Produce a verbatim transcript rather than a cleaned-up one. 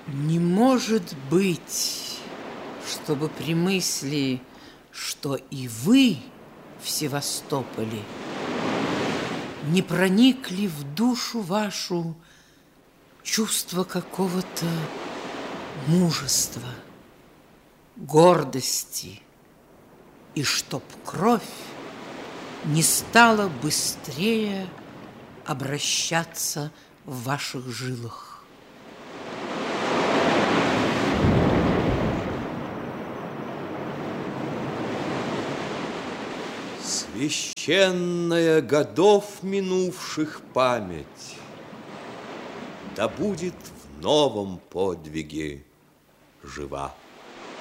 Не может быть, чтобы при мысли, что и вы в Севастополе, не проникли в душу вашу чувство какого-то мужества, гордости, и чтоб кровь не стала быстрее обращаться в ваших жилах. Священная годов минувших память да будет в новом подвиге жива.